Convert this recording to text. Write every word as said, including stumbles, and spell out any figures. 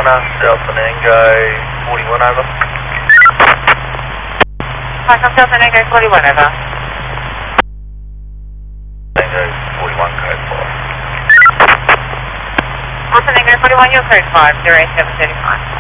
Delta Tango forty-one over. Foxtrot Delta Tango forty-one over. Tango forty-one code four. Delta Tango forty-one, your code five, zero eight seven thirty-five.